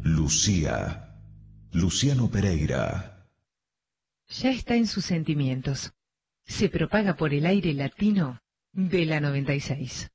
Lucía. Luciano Pereira. Ya está en sus sentimientos. Se propaga por el aire latino de la 96.